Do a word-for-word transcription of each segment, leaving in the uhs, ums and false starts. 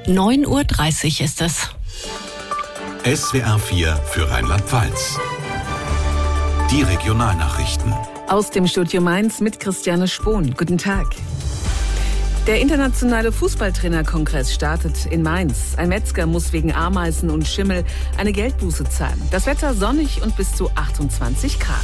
neun Uhr dreißig ist es. S W R vier für Rheinland-Pfalz. Die Regionalnachrichten. Aus dem Studio Mainz mit Christiane Spohn. Guten Tag. Der internationale Fußballtrainerkongress startet in Mainz. Ein Metzger muss wegen Ameisen und Schimmel eine Geldbuße zahlen. Das Wetter sonnig und bis zu achtundzwanzig Grad.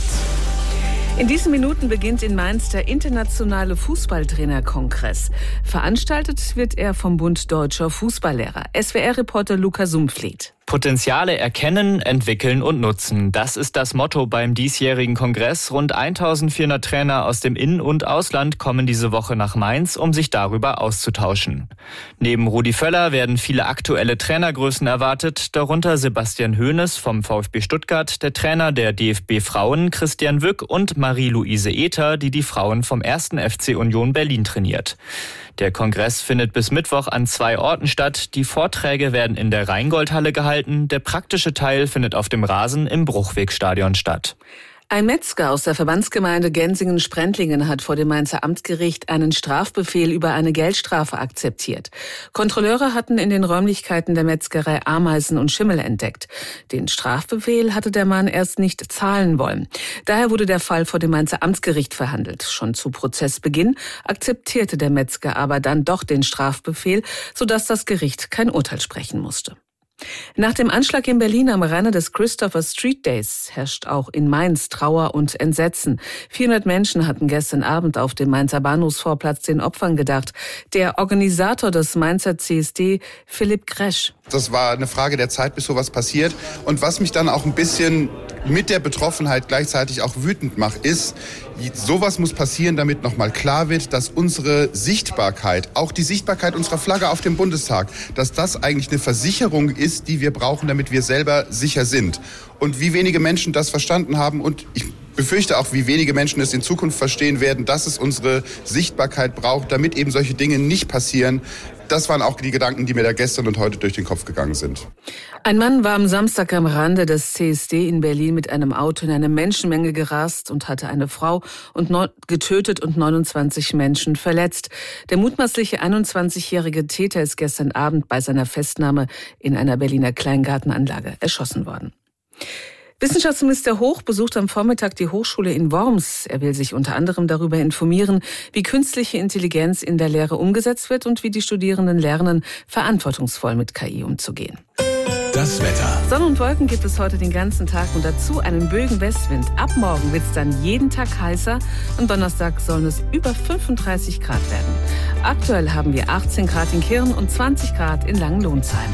In diesen Minuten beginnt in Mainz der internationale Fußballtrainerkongress. Veranstaltet wird er vom Bund Deutscher Fußballlehrer. S W R-Reporter Luca Sumpfliet. Potenziale erkennen, entwickeln und nutzen. Das ist das Motto beim diesjährigen Kongress. Rund eintausendvierhundert Trainer aus dem In- und Ausland kommen diese Woche nach Mainz, um sich darüber auszutauschen. Neben Rudi Völler werden viele aktuelle Trainergrößen erwartet, darunter Sebastian Hoeneß vom VfB Stuttgart, der Trainer der D F B Frauen Christian Wück und Marie-Louise Ether, die die Frauen vom ersten F C Union Berlin trainiert. Der Kongress findet bis Mittwoch an zwei Orten statt. Die Vorträge werden in der Rheingoldhalle gehalten. Der praktische Teil findet auf dem Rasen im Bruchwegstadion statt. Ein Metzger aus der Verbandsgemeinde Gensingen-Sprendlingen hat vor dem Mainzer Amtsgericht einen Strafbefehl über eine Geldstrafe akzeptiert. Kontrolleure hatten in den Räumlichkeiten der Metzgerei Ameisen und Schimmel entdeckt. Den Strafbefehl hatte der Mann erst nicht zahlen wollen. Daher wurde der Fall vor dem Mainzer Amtsgericht verhandelt. Schon zu Prozessbeginn akzeptierte der Metzger aber dann doch den Strafbefehl, sodass das Gericht kein Urteil sprechen musste. Nach dem Anschlag in Berlin am Rande des Christopher Street Days herrscht auch in Mainz Trauer und Entsetzen. vierhundert Menschen hatten gestern Abend auf dem Mainzer Bahnhofsvorplatz den Opfern gedacht. Der Organisator des Mainzer C S D, Philipp Gresch. Das war eine Frage der Zeit, bis sowas passiert. Und was mich dann auch ein bisschen mit der Betroffenheit gleichzeitig auch wütend macht, ist, sowas muss passieren, damit nochmal klar wird, dass unsere Sichtbarkeit, auch die Sichtbarkeit unserer Flagge auf dem Bundestag, dass das eigentlich eine Versicherung ist, die wir brauchen, damit wir selber sicher sind. Und wie wenige Menschen das verstanden haben und ich befürchte auch, wie wenige Menschen es in Zukunft verstehen werden, dass es unsere Sichtbarkeit braucht, damit eben solche Dinge nicht passieren. Das waren auch die Gedanken, die mir da gestern und heute durch den Kopf gegangen sind. Ein Mann war am Samstag am Rande des C S D in Berlin mit einem Auto in eine Menschenmenge gerast und hatte eine Frau und neun, getötet und neunundzwanzig Menschen verletzt. Der mutmaßliche einundzwanzigjährige Täter ist gestern Abend bei seiner Festnahme in einer Berliner Kleingartenanlage erschossen worden. Wissenschaftsminister Hoch besucht am Vormittag die Hochschule in Worms. Er will sich unter anderem darüber informieren, wie künstliche Intelligenz in der Lehre umgesetzt wird und wie die Studierenden lernen, verantwortungsvoll mit K I umzugehen. Das Wetter. Sonne und Wolken gibt es heute den ganzen Tag und dazu einen böigen Westwind. Ab morgen wird es dann jeden Tag heißer. Am Donnerstag sollen es über fünfunddreißig Grad werden. Aktuell haben wir achtzehn Grad in Kirn und zwanzig Grad in Langenlohnsheim.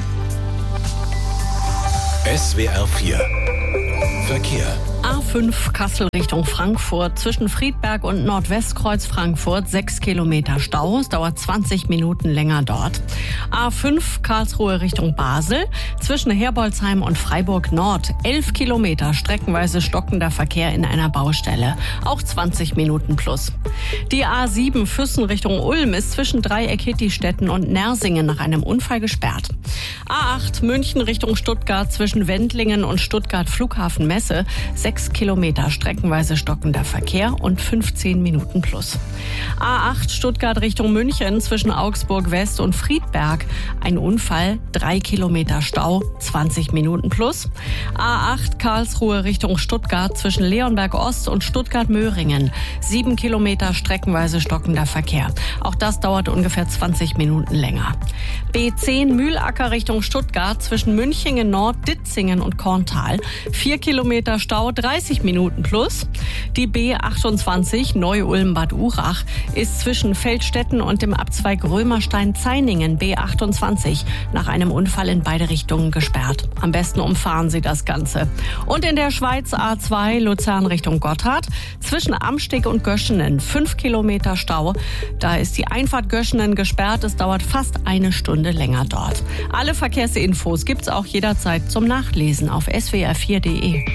S W R vier Verkehr. A fünf Kassel Richtung Frankfurt. Zwischen Friedberg und Nordwestkreuz Frankfurt sechs Kilometer Stau. Es dauert zwanzig Minuten länger dort. A fünf Karlsruhe Richtung Basel. Zwischen Herbolzheim und Freiburg Nord elf Kilometer streckenweise stockender Verkehr in einer Baustelle. Auch zwanzig Minuten plus. Die A sieben Füssen Richtung Ulm ist zwischen Dreieck-Hittistetten und Nersingen nach einem Unfall gesperrt. A acht München Richtung Stuttgart zwischen Wendlingen und Stuttgart Flughafen Messe sechs Kilometer streckenweise stockender Verkehr und fünfzehn Minuten plus. A acht Stuttgart Richtung München zwischen Augsburg West und Friedberg. Ein Unfall, drei Kilometer Stau, zwanzig Minuten plus. A acht Karlsruhe Richtung Stuttgart zwischen Leonberg Ost und Stuttgart Möhringen. sieben Kilometer streckenweise stockender Verkehr. Auch das dauert ungefähr zwanzig Minuten länger. B zehn Mühlacker Richtung Stuttgart zwischen Münchingen Nord, Ditzingen und Korntal. vier Kilometer Stau, dreißig Minuten plus. Die B achtundzwanzig Neu-Ulm-Bad Urach ist zwischen Feldstetten und dem Abzweig Römerstein-Zeiningen B achtundzwanzig nach einem Unfall in beide Richtungen gesperrt. Am besten umfahren Sie das Ganze. Und in der Schweiz A zwei Luzern Richtung Gotthard zwischen Amsteg und Göschenen fünf Kilometer Stau. Da ist die Einfahrt Göschenen gesperrt. Es dauert fast eine Stunde länger dort. Alle Verkehrsinfos gibt's auch jederzeit zum Nachlesen auf s w r vier punkt d e.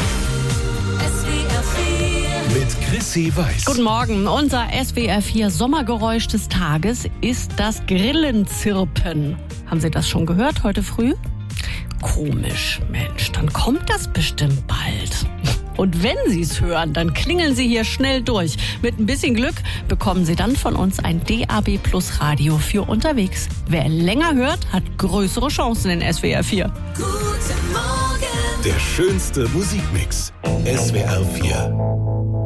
Mit Chrissy Weiß. Guten Morgen. Unser S W R vier Sommergeräusch des Tages ist das Grillenzirpen. Haben Sie das schon gehört heute früh? Komisch, Mensch, dann kommt das bestimmt bald. Und wenn Sie es hören, dann klingeln Sie hier schnell durch. Mit ein bisschen Glück bekommen Sie dann von uns ein D A B Plus Radio für unterwegs. Wer länger hört, hat größere Chancen in S W R vier. Guten Morgen. Der schönste Musikmix. S W R vier.